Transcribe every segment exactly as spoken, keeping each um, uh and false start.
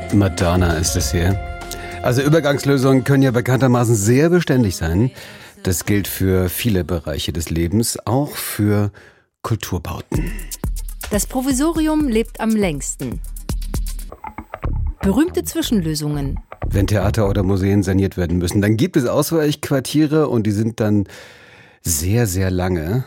Madonna ist es hier. Also Übergangslösungen können ja bekanntermaßen sehr beständig sein. Das gilt für viele Bereiche des Lebens, auch für Kulturbauten. Das Provisorium lebt am längsten. Berühmte Zwischenlösungen. Wenn Theater oder Museen saniert werden müssen, dann gibt es Ausweichquartiere und die sind dann sehr, sehr lange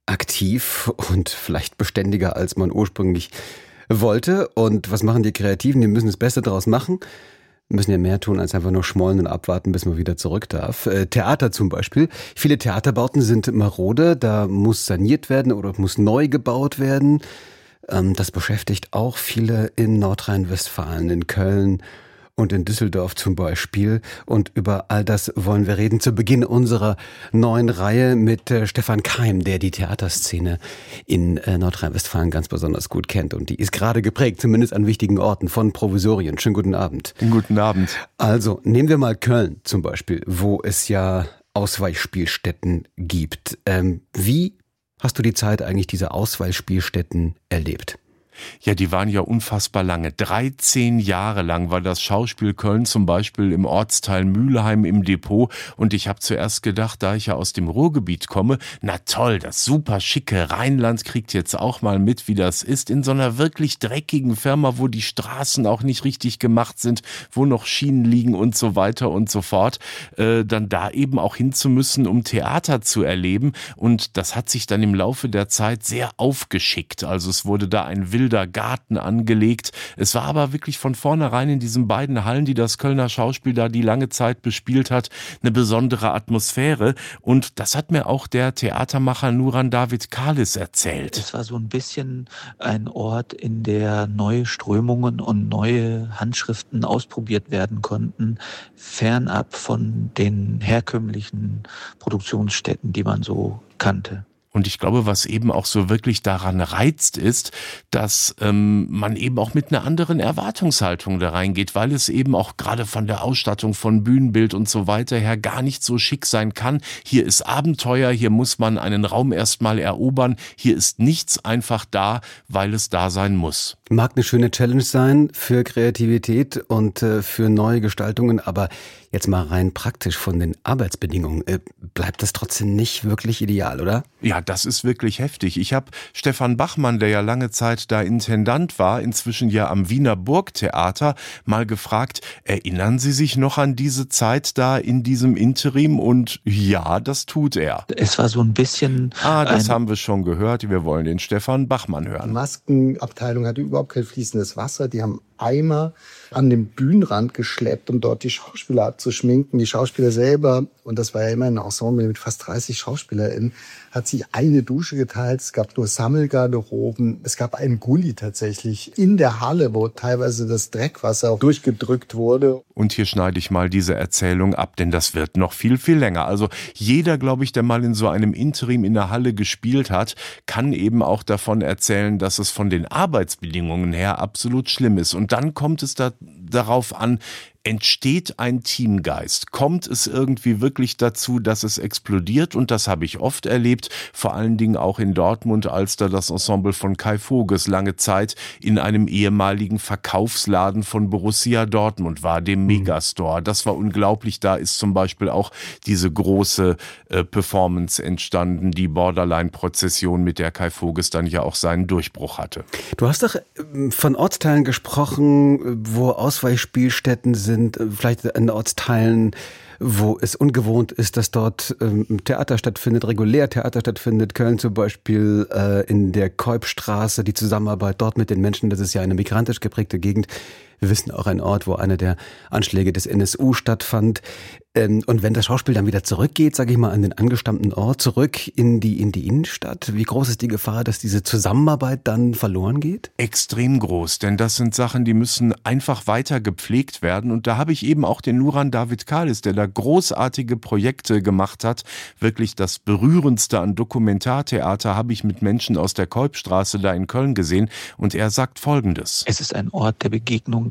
aktiv und vielleicht beständiger, als man ursprünglich wollte. Und was machen die Kreativen? Die müssen das Beste daraus machen. Müssen ja mehr tun, als einfach nur schmollen und abwarten, bis man wieder zurück darf. Äh, Theater zum Beispiel. Viele Theaterbauten sind marode, da muss saniert werden oder muss neu gebaut werden. Ähm, das beschäftigt auch viele in Nordrhein-Westfalen, in Köln und in Düsseldorf zum Beispiel. Und über all das wollen wir reden zu Beginn unserer neuen Reihe mit äh, Stefan Keim, der die Theaterszene in äh, Nordrhein-Westfalen ganz besonders gut kennt. Und die ist gerade geprägt, zumindest an wichtigen Orten, von Provisorien. Schönen guten Abend. Guten Abend. Also nehmen wir mal Köln zum Beispiel, wo es ja Ausweichspielstätten gibt. Ähm, wie hast du die Zeit eigentlich dieser Ausweichspielstätten erlebt? Ja, die waren ja unfassbar lange. dreizehn Jahre lang war das Schauspiel Köln zum Beispiel im Ortsteil Mülheim im Depot. Und ich habe zuerst gedacht, da ich ja aus dem Ruhrgebiet komme, na toll, das super schicke Rheinland kriegt jetzt auch mal mit, wie das ist, in so einer wirklich dreckigen Firma, wo die Straßen auch nicht richtig gemacht sind, wo noch Schienen liegen und so weiter und so fort, äh, dann da eben auch hinzumüssen, um Theater zu erleben. Und das hat sich dann im Laufe der Zeit sehr aufgeschickt. Also es wurde da ein wilder Garten angelegt. Es war aber wirklich von vornherein in diesen beiden Hallen, die das Kölner Schauspiel da die lange Zeit bespielt hat, eine besondere Atmosphäre. Und das hat mir auch der Theatermacher Nuran David Kalis erzählt. Es war so ein bisschen ein Ort, in der neue Strömungen und neue Handschriften ausprobiert werden konnten, fernab von den herkömmlichen Produktionsstätten, die man so kannte. Und ich glaube, was eben auch so wirklich daran reizt, ist, dass ähm, man eben auch mit einer anderen Erwartungshaltung da reingeht, weil es eben auch gerade von der Ausstattung von Bühnenbild und so weiter her gar nicht so schick sein kann. Hier ist Abenteuer, hier muss man einen Raum erstmal erobern, hier ist nichts einfach da, weil es da sein muss. Mag eine schöne Challenge sein für Kreativität und äh, für neue Gestaltungen, aber jetzt mal rein praktisch von den Arbeitsbedingungen, äh, bleibt das trotzdem nicht wirklich ideal, oder? Ja, das ist wirklich heftig. Ich habe Stefan Bachmann, der ja lange Zeit da Intendant war, inzwischen ja am Wiener Burgtheater, mal gefragt, erinnern Sie sich noch an diese Zeit da in diesem Interim? Und ja, das tut er. Es war so ein bisschen... Ah, das haben wir schon gehört. Wir wollen den Stefan Bachmann hören. Die Maskenabteilung hatte überhaupt kein fließendes Wasser. Die haben Eimer an den Bühnenrand geschleppt, um dort die Schauspieler abzuschminken. Die Schauspieler selber, und das war ja immer ein Ensemble mit fast dreißig SchauspielerInnen, hat sich eine Dusche geteilt. Es gab nur Sammelgarderoben. Es gab einen Gully tatsächlich in der Halle, wo teilweise das Dreckwasser durchgedrückt wurde. Und hier schneide ich mal diese Erzählung ab, denn das wird noch viel, viel länger. Also jeder, glaube ich, der mal in so einem Interim in der Halle gespielt hat, kann eben auch davon erzählen, dass es von den Arbeitsbedingungen her absolut schlimm ist. Und dann kommt es da, darauf an, entsteht ein Teamgeist? Kommt es irgendwie wirklich dazu, dass es explodiert? Und das habe ich oft erlebt, vor allen Dingen auch in Dortmund, als da das Ensemble von Kai Voges lange Zeit in einem ehemaligen Verkaufsladen von Borussia Dortmund war, dem Megastore. Das war unglaublich. Da ist zum Beispiel auch diese große äh, Performance entstanden, die Borderline-Prozession, mit der Kai Voges dann ja auch seinen Durchbruch hatte. Du hast doch von Ortsteilen gesprochen, wo Ausweichspielstätten sind. sind vielleicht in Ortsteilen, wo es ungewohnt ist, dass dort ähm, Theater stattfindet, regulär Theater stattfindet. Köln zum Beispiel äh, in der Keupstraße, die Zusammenarbeit dort mit den Menschen, das ist ja eine migrantisch geprägte Gegend. Wir wissen auch ein Ort, wo einer der Anschläge des N S U stattfand. Ähm, und wenn das Schauspiel dann wieder zurückgeht, sage ich mal, an den angestammten Ort, zurück in die, in die Innenstadt, wie groß ist die Gefahr, dass diese Zusammenarbeit dann verloren geht? Extrem groß, denn das sind Sachen, die müssen einfach weiter gepflegt werden. Und da habe ich eben auch den Nuran David Kalis, der da großartige Projekte gemacht hat. Wirklich das Berührendste an Dokumentartheater habe ich mit Menschen aus der Keupstraße da in Köln gesehen. Und er sagt Folgendes. Es ist ein Ort der Begegnung